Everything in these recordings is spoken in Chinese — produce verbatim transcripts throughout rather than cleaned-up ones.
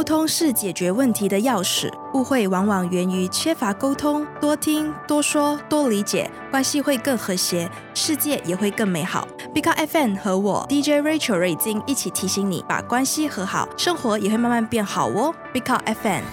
沟通是解决问题的钥匙，误会往往源于缺乏沟通，多听、多说、多理解，关系会更和谐，世界也会更美好。Big Up F M 和我 D J Rachel 瑞金一起提醒你，把关系和好，生活也会慢慢变好哦。Big Up F M。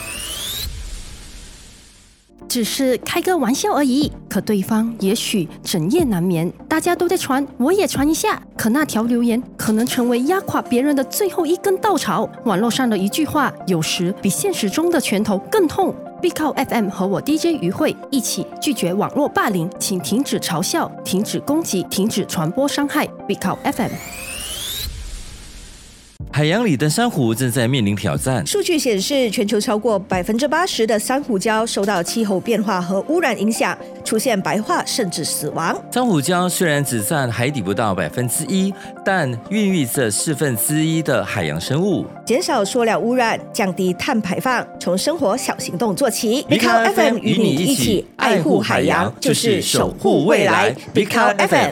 只是开个玩笑而已，可对方也许整夜难眠。大家都在传，我也传一下。可那条留言可能成为压垮别人的最后一根稻草。网络上的一句话，有时比现实中的拳头更痛。Big Up F M 和我 D J 于慧一起拒绝网络霸凌，请停止嘲笑，停止攻击，停止传播伤害。Big Up F M。 海洋里的珊瑚正在面临挑战。 数据显示，全球超过百分之八十的珊瑚礁受到气候变化和污染影响，出现白化甚至死亡。 珊瑚礁虽然只占海底不到百分之一，但孕育着四分之一的海洋生物。 减少塑料污染，降低碳排放，从生活小行动做起。 Big Up F M 与你一起爱护海洋，就是守护未来。Big Up F M。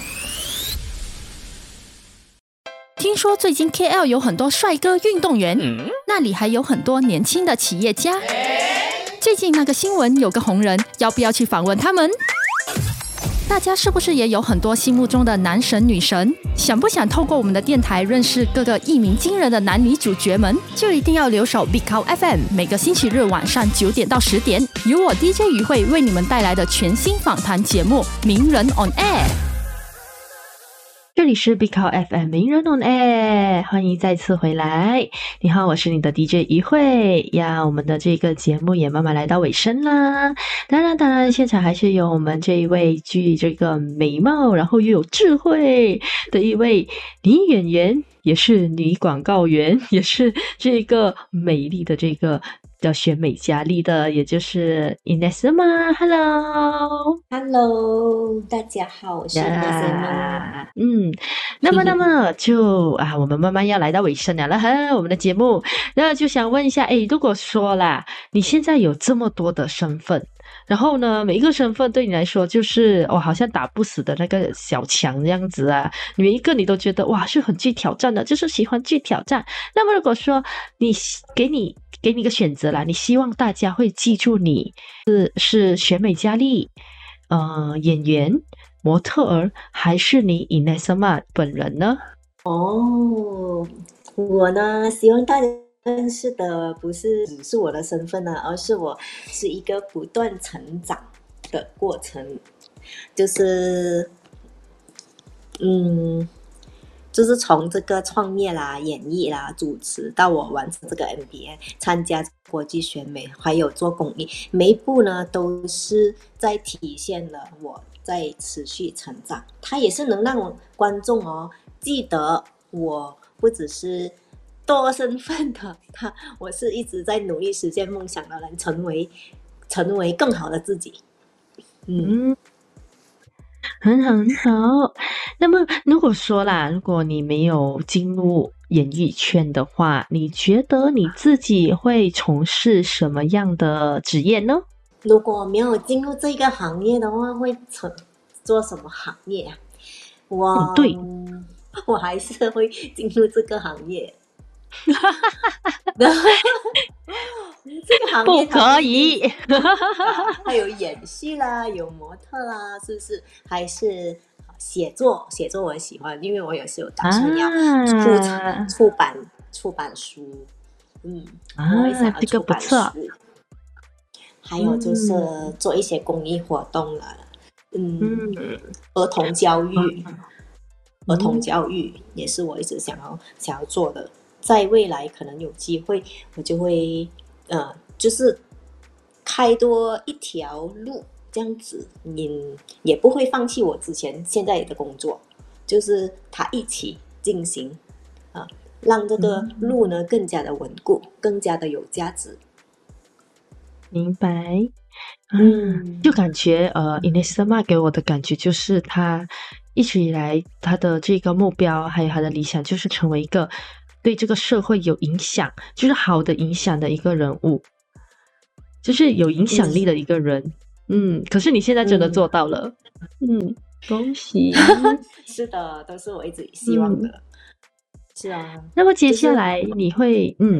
听说最近 K L 有很多帅哥运动员、嗯、那里还有很多年轻的企业家。最近那个新闻有个红人，要不要去访问他们？大家是不是也有很多心目中的男神女神？想不想透过我们的电台认识各个一鸣惊人的男女主角们？就一定要留守 Big Up F M， 每个星期日晚上九点到十点，由我 D J 于慧为你们带来的全新访谈节目《名人 on Air》。 这里是 Big Up F M 名人 on Air， 欢迎再次回来。你好，我是你的 D J 于慧呀。我们的这个节目也慢慢来到尾声啦。当然，当然，现场还是有我们这一位具这个美貌，然后又有智慧的一位女演员，也是女广告员，也是这个美丽的这个叫选美佳丽的，也就是 Inesema。 Hello Hello 大家好，我是 Inesema。 嗯，那么那么就啊，我们慢慢要来到尾声了哈，我们的节目。那就想问一下，诶，如果说啦，你现在有这么多的身份，然后呢，每一个身份对你来说就是哦，好像打不死的那个小强这样子啊，每一个你都觉得哇是很具挑战的，就是喜欢具挑战。那么如果说你给你给你一个选择啦，你希望大家会记住你是是选美佳丽、呃演员、模特儿，还是你 Inesema 本人呢？ 哦，我呢希望大家认识的不是只是我的身份呢，而是我是一个不断成长的过程，就是嗯就是从这个创业啦、演艺啦、主持到我完成这个 M B A、 参加国际选美，还有做公益，每一步呢都是在体现了我在持续成长。它也是能让观众哦记得我不只是多身份的他，我是一直在努力实现梦想的人，成为成为更好的自己。嗯。 嗯，很好很好。那么如果说啦，如果你没有进入演艺圈的话，你觉得你自己会从事什么样的职业呢？ 如果没有进入这个行业的话，会做什么行业啊？我、 嗯、对， 我还是会进入这个行业。这个行业不可以还有演戏啦，有模特啦，是不是？还是写作，写作我也喜欢，因为我也是有打算要出、啊、出版出版书。嗯， 啊， 我也想要出版书、 这个不错。 还有就是做一些公益活动了，嗯，嗯儿童教育、嗯，儿童教育也是我一直想要想要做的。在未来可能有机会，我就会呃，就是开多一条路，这样子，你也不会放弃我之前现在的工作，就是它一起进行啊，让这个路呢更加的稳固，更加的有价值。 明白。嗯，就感觉呃 Inesema 给我的感觉就是他一直以来他的这个目标还有他的理想就是成为一个对这个社会有影响，就是好的影响的一个人物，就是有影响力的一个人。嗯，可是你现在真的做到了。嗯，嗯恭喜。 是的，都是我一直希望的。嗯、是啊。 那么接下来你会、就是、嗯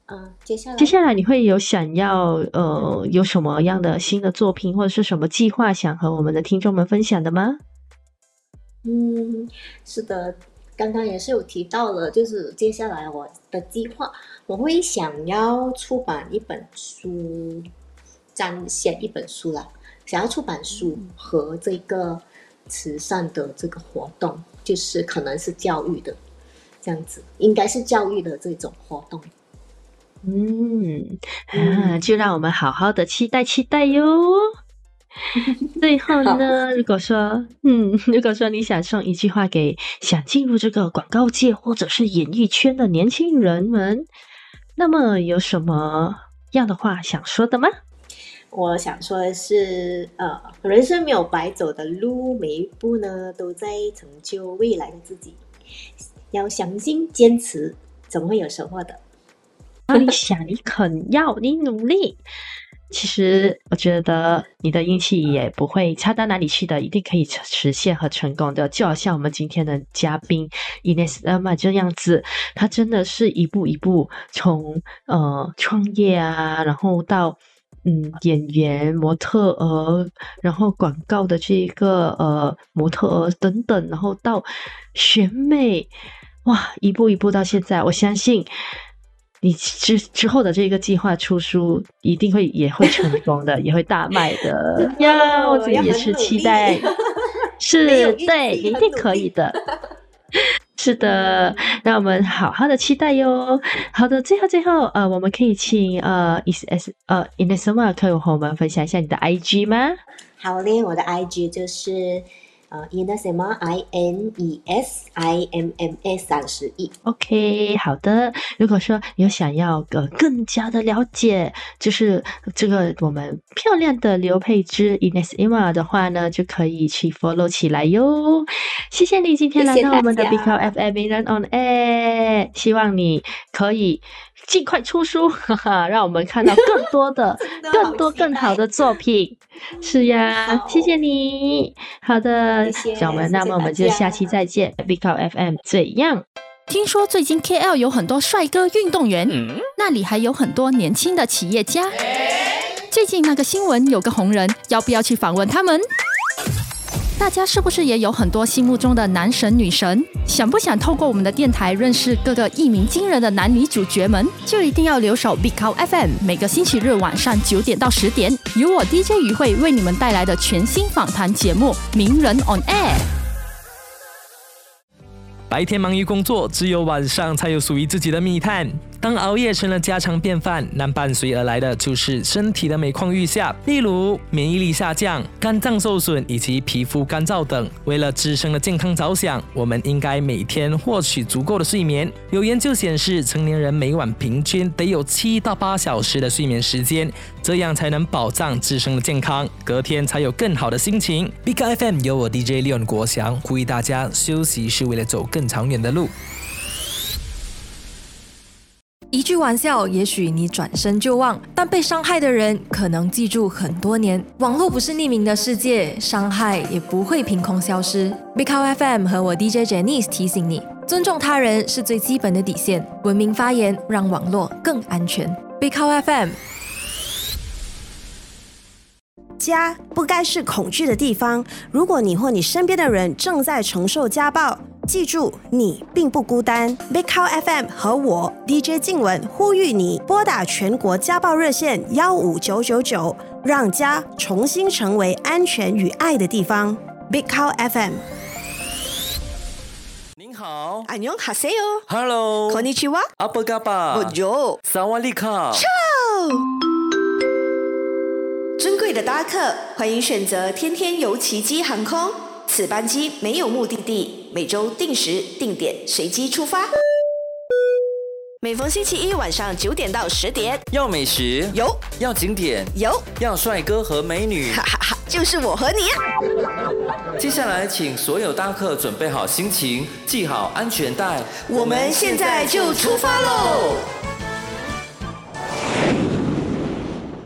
嗯，接下来接下来你会有想要呃有什么样的新的作品或者是什么计划想和我们的听众们分享的吗？ 嗯，是的，刚刚也是有提到了，就是接下来我的计划，我会想要出版一本书，展现一本书啦，想要出版书和这个慈善的这个活动，就是可能是教育的这样子，应该是教育的这种活动。 嗯啊，就让我们好好的期待期待哟。最后呢，如果说，嗯，如果说你想送一句话给想进入这个广告界或者是演艺圈的年轻人们，那么有什么样的话想说的吗？ 我想说的是，呃，人生没有白走的路，每一步呢都在成就未来的自己。要相信、坚持，总会有收获的。 你想，你肯要，你努力。其实我觉得你的运气也不会差到哪里去的，一定可以实现和成功的。就好像我们今天的嘉宾 Ines Emma 这样子，他真的是一步一步从呃创业啊，然后到嗯演员、模特儿，然后广告的这个呃模特儿等等，然后到选美，哇，一步一步到现在，我相信你之之后的这个计划出书一定会也会成功的，也会大卖的呀！我自己也是期待，是对，你一定可以的。是的，让我们好好的期待哟。好的，最后最后，呃，我们可以请呃 Ines 呃 Ines Emma 可以和我们分享一下你的 I G 吗？ 好嘞，我的 I G 就是呃 Ines Emma I N E S I M M A 三十一。 OK， 好的。如果说有想要呃更加的了解，就是这个我们漂亮的刘佩芝 Ines Emma 的话呢，就可以去 follow 起来哟。谢谢你今天来到我们的 Big Out F M 名人 on air， 希望你可以尽快出书，哈哈，让我们看到更多的、更多更好的作品。是呀，谢谢你。好的，小们，那么我们就下期再见。Big Out F M 怎样？ 听说最近 K L 有很多帅哥运动员，嗯、那里还有很多年轻的企业家。最近那个新闻有个红人，要不要去访问他们？大家是不是也有很多心目中的男神女神？想不想透过我们的电台认识各个一鸣惊人的男女主角们？就一定要留守 Big Out F M， 每个星期日晚上九点到十点，由我 D J 于慧为你们带来的全新访谈节目《名人 on Air》。 白天忙于工作，只有晚上才有属于自己的密探。当熬夜成了家常便饭，那伴随而来的就是身体的每况愈下，例如免疫力下降、肝脏受损以及皮肤干燥等。为了自身的健康着想，我们应该每天获取足够的睡眠。有研究显示，成年人每晚平均得有七到八小时的睡眠时间，这样才能保障自身的健康，隔天才有更好的心情。Big F M 由我 D J Leon 国祥呼吁大家，休息是为了走更长远的路。 一句玩笑，也许你转身就忘，但被伤害的人可能记住很多年。网络不是匿名的世界，伤害也不会凭空消失。Big Out F M 和我 D J Janice 提醒你，尊重他人是最基本的底线，文明发言，让网络更安全。Big Out F M。 家不该是恐惧的地方。如果你或你身边的人正在承受家暴，记住，你并不孤单。Big Out F M 和我 D J 静雯呼吁你拨打全国家暴热线一五九九九，让家重新成为安全与爱的地方。Big Out F M。 您好， 안녕하세요。 Hello， こんにちは。 apa kabar？ Bonjour。 萨瓦迪卡。 尊贵的搭客，欢迎选择天天游奇迹航空。此班机没有目的地，每周定时定点随机出发。每逢星期一晚上九点到十点， 要美食有， 要景点有， 要帅哥和美女， 哈哈哈，就是我和你啊！ 接下来，请所有搭客准备好心情，系好安全带， 我们现在就出发喽！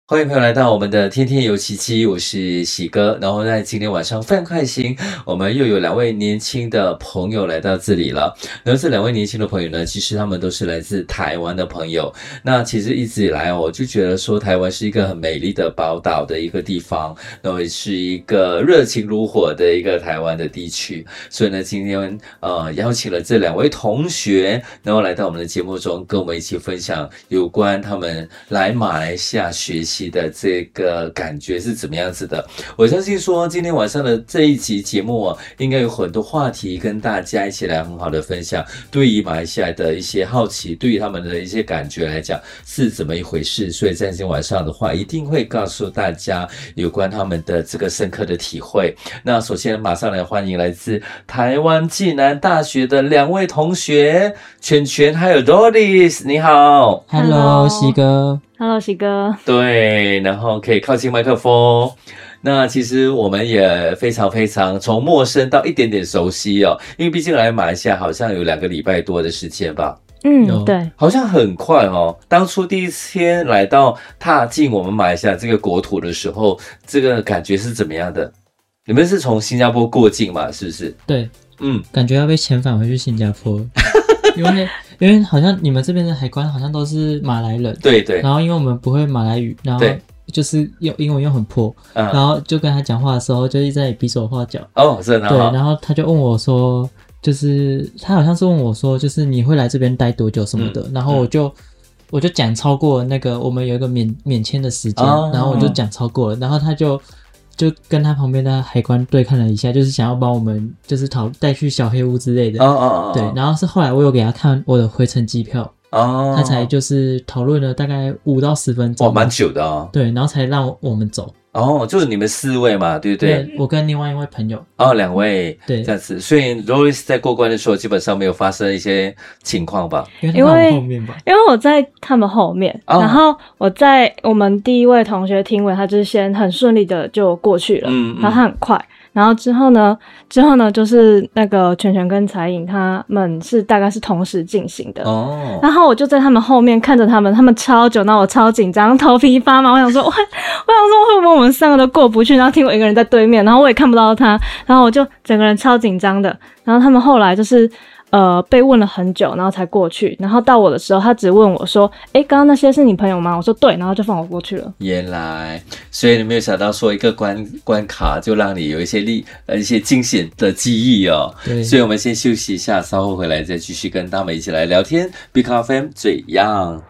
欢迎朋友来到我们的天天有奇迹，我是喜哥。然后在今天晚上非常开心，我们又有两位年轻的朋友来到这里了。然后这两位年轻的朋友呢，其实他们都是来自台湾的朋友。那其实一直以来哦，我就觉得说台湾是一个很美丽的宝岛的一个地方，然后也是一个热情如火的一个台湾的地区。所以呢，今天呃邀请了这两位同学，然后来到我们的节目中，跟我们一起分享有关他们来马来西亚学习的这个感觉是怎么样子的。我相信说今天晚上的这一集节目啊，应该有很多话题跟大家一起来很好的分享，对于马来西亚的一些好奇，对于他们的一些感觉来讲是怎么一回事。所以在今天晚上的话，一定会告诉大家有关他们的这个深刻的体会。那首先马上来欢迎来自台湾暨南大学的两位同学，全全还有 Doris， 你好。 Hello 喜哥。 Hello 喜哥。 对，然后可以靠近麦克风。那其实我们也非常非常从陌生到一点点熟悉哦，因为毕竟来马来西亚好像有两个礼拜多的时间吧。 嗯，对， 好像很快哦。当初第一天来到踏进我们马来西亚这个国土的时候，这个感觉是怎么样的？你们是从新加坡过境嘛？是不是？ 对， 嗯， 感觉要被遣返回去新加坡，因为因为好像你们这边的海关好像都是马来人， 对对， 然后因为我们不会马来语，然后就是用英文又很破， 嗯， 然后就跟他讲话的时候就一直在比手画脚。 哦，真的。 对，然后他就问我说，就是他好像是问我说，就是你会来这边待多久什么的，嗯，然后我就。嗯我就讲超过那个我们有一个免免签的时间，哦，然后我就讲超过了，然后他就就跟他旁边的海关对看了一下，就是想要帮我们就是讨带去小黑屋之类的。哦哦哦，对，然后是后来我有给他看我的回程机票，哦，他才就是讨论了大概五到十分钟， 哇，蛮久的哦。 对，然后才让我们走。 哦，就是你们四位嘛，对不对？ 对，我跟另外一位朋友。 哦，两位， 对， 这样子。所以 Doris 在过关的时候，基本上没有发生一些情况吧？ 因为他们后面吧， 因为我在他们后面，哦，然后我在我们第一位同学听闻，他就是先很顺利的就过去了，嗯，然后他很快。然后之后呢，之后呢，就是那个全全跟彩颖他们是大概是同时进行的哦。然后我就在他们后面看着他们，他们超久，那我超紧张，头皮发麻。我想说，我我想说会不会我们三个都过不去？然后听我一个人在对面，然后我也看不到他，然后我就整个人超紧张的。然后他们后来就是呃被问了很久，然后才过去。然后到我的时候，他只问我说：“诶，刚刚那些是你朋友吗？”我说：“对。”然后就放我过去了。 原来，所以你没有想到说一个关关卡就让你有一些力呃一些惊险的记忆哦。对。所以我们先休息一下，稍后回来再继续跟他们一起来聊天。Big F M 最样。